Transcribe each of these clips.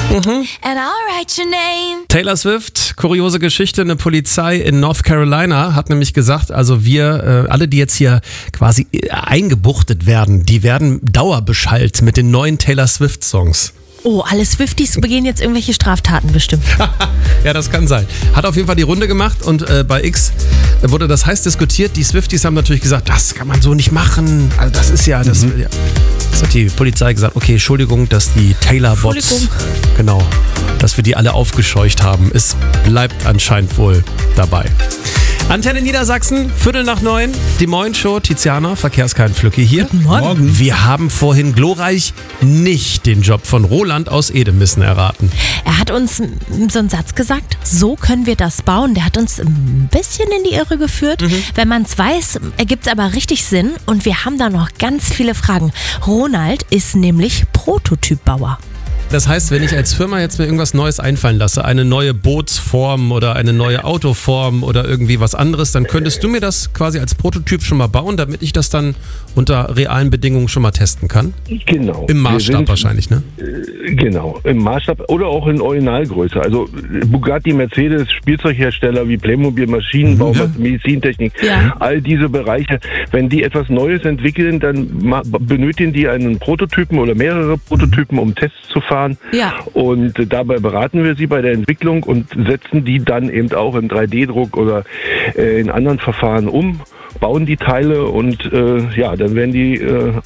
And I'll write your name. Taylor Swift, kuriose Geschichte, eine Polizei in North Carolina hat nämlich gesagt, also wir, alle, die jetzt hier quasi eingebuchtet werden, die werden dauerbeschallt mit den neuen Taylor Swift Songs. Oh, alle Swifties begehen jetzt irgendwelche Straftaten bestimmt. Ja, das kann sein. Hat auf jeden Fall die Runde gemacht und bei X wurde das heiß diskutiert. Die Swifties haben natürlich gesagt, das kann man so nicht machen. Also das ist ja, das hat die Polizei gesagt, okay, Entschuldigung, dass die Taylor-Bots, genau, dass wir die alle aufgescheucht haben. Es bleibt anscheinend wohl dabei. Antenne Niedersachsen, 8:45, die Moin-Show, Tiziana, Verkehrskein Flücki hier. Guten Morgen. Wir haben vorhin glorreich nicht den Job von Roland aus Edemissen erraten. Er hat uns so einen Satz gesagt, so können wir das bauen. Der hat uns ein bisschen in die Irre geführt. Wenn man es weiß, ergibt es aber richtig Sinn. Und wir haben da noch ganz viele Fragen. Ronald ist nämlich Prototypbauer. Das heißt, wenn ich als Firma jetzt mir irgendwas Neues einfallen lasse, eine neue Bootsform oder eine neue Autoform oder irgendwie was anderes, dann könntest du mir das quasi als Prototyp schon mal bauen, damit ich das dann unter realen Bedingungen schon mal testen kann? Genau. Im Maßstab wahrscheinlich, ne? Genau, im Maßstab oder auch in Originalgröße. Also Bugatti, Mercedes, Spielzeughersteller wie Playmobil, Maschinenbau, Medizintechnik, all diese Bereiche, wenn die etwas Neues entwickeln, dann benötigen die einen Prototypen oder mehrere Prototypen, um Tests zu fahren. Ja. Und dabei beraten wir sie bei der Entwicklung und setzen die dann eben auch im 3D-Druck oder in anderen Verfahren um, bauen die Teile und dann werden die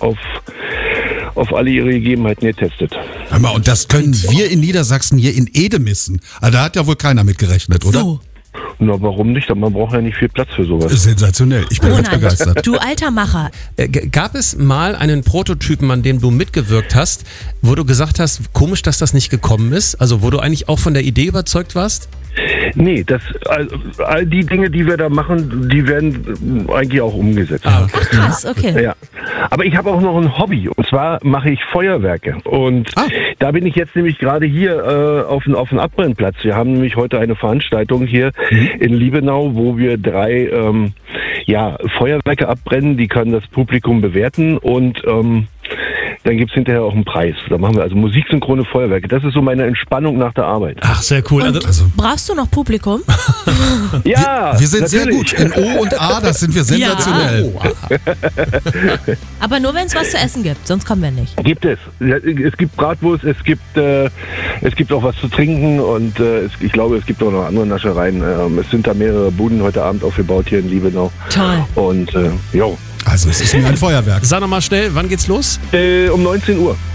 auf alle ihre Gegebenheiten getestet. Hör mal, und das können wir in Niedersachsen hier in Edemissen. Also da hat ja wohl keiner mit gerechnet, oder? So. Na, warum nicht? Man braucht ja nicht viel Platz für sowas. Sensationell. Ich bin ganz begeistert. Du alter Macher. Gab es mal einen Prototypen, an dem du mitgewirkt hast, wo du gesagt hast, komisch, dass das nicht gekommen ist? Also wo du eigentlich auch von der Idee überzeugt warst? Nee, all die Dinge, die wir da machen, die werden eigentlich auch umgesetzt. Ach krass, okay. Ja. Aber ich habe auch noch ein Hobby, und zwar mache ich Feuerwerke. Und da bin ich jetzt nämlich gerade hier auf dem Abbrennplatz. Wir haben nämlich heute eine Veranstaltung hier in Liebenau, wo wir 3 Feuerwerke abbrennen. Die kann das Publikum bewerten und dann gibt es hinterher auch einen Preis. Da machen wir also musiksynchrone Feuerwerke. Das ist so meine Entspannung nach der Arbeit. Ach, sehr cool. Und brauchst du noch Publikum? Ja, wir sind natürlich. sehr gut. In O und A, das sind wir sensationell. Aber nur, wenn es was zu essen gibt, sonst kommen wir nicht. Gibt es. Es gibt Bratwurst, es gibt auch was zu trinken und ich glaube, es gibt auch noch andere Naschereien. Es sind da mehrere Buden heute Abend aufgebaut hier in Liebenau. Toll. Und Also es ist wie ein Feuerwerk. Sag nochmal schnell, wann geht's los? Um 19 Uhr.